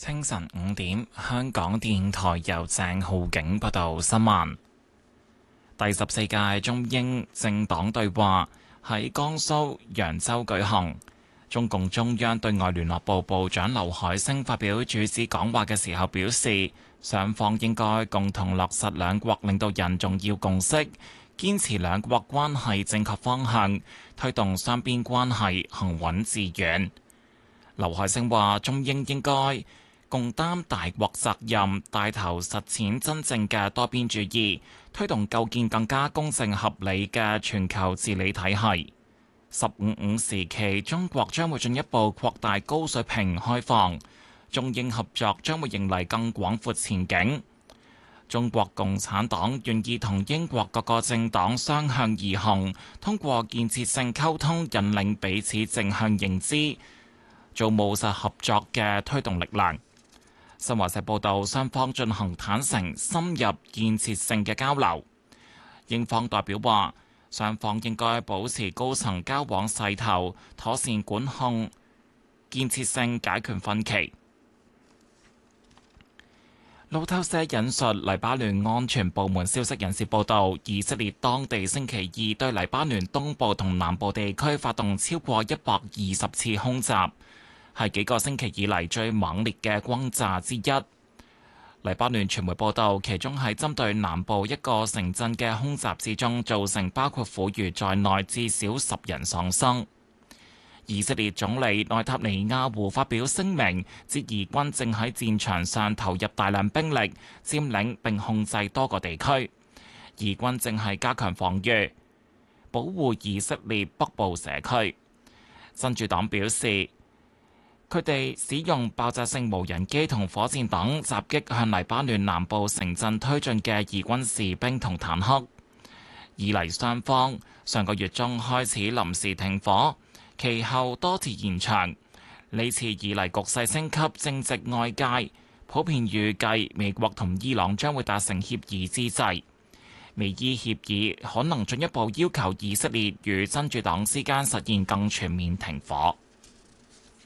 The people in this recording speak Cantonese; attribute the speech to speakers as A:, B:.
A: 清晨5點，香港電台由鄭浩景報道新聞。第14屆中英政黨對話喺江蘇揚州舉行。中共中央對外聯絡部部長劉海星發表主旨講話嘅時候表示，雙方應該共同落實兩國領導人重要共識，堅持兩國關係正確方向，推動雙邊關係行穩致遠。劉海星話：中英應該共擔大國責任，帶頭實踐真正嘅多邊主義，推動構建更加公正合理嘅全球治理體系。15+5時期，中國將會進一步擴大高水平開放，中英合作將會迎嚟更廣闊前景。中國共產黨願意同英國各個政黨相向而行，通過建設性溝通引領彼此正向認知，做務實合作嘅推動力量。新華社報道，雙方進行坦誠、深入、建設性嘅交流。英方代表話，雙方應該保持高層交往勢頭，妥善管控，建設性解決分歧。路透社引述黎巴嫩安全部門消息人士報道，以色列當地星期二對黎巴嫩東部同南部地區發動超過120次空襲，係幾個星期以嚟最猛烈嘅轟炸之一。黎巴嫩傳媒報道，其中係針對南部一個城鎮嘅空襲之中，造成包括婦孺在內至少10人喪生。以色列總理內塔尼亞胡發表聲明，指以軍正喺戰場上投入大量兵力，佔領並控制多個地區。以軍正係加強防禦，保護以色列北部社區。真主黨表示，佢哋使用爆炸性無人機同火箭等襲擊向黎巴嫩南部城鎮推進嘅以軍士兵同坦克。以黎雙方上個月中開始臨時停火，其後多次延長。呢次以黎局勢升級，正值外界普遍預計美國同伊朗將會達成協議之際，美伊協議可能進一步要求以色列與真主黨之間實現更全面停火。